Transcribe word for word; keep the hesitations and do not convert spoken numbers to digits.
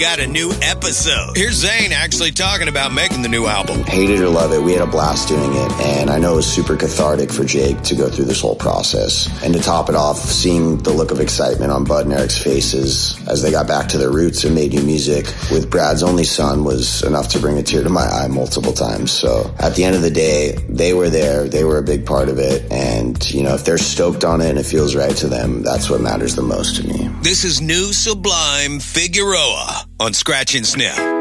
got a new episode. Here's Zane actually talking about making the new album. Hate it or love it, we had a blast doing it, and I know it was super cathartic for Jake to go through this whole process. And to top it off, seeing the look of excitement on Bud and Eric's faces as they got back to their roots and made new music with Brad's only son was enough to bring a tear to my eye multiple times. So at the end of the day, they were there, they were a big part of it, and you know, if they're stoked on it and it feels right to them, that's what matters the most to me. This is new Sublime Figueroa on Scratch and Sniff.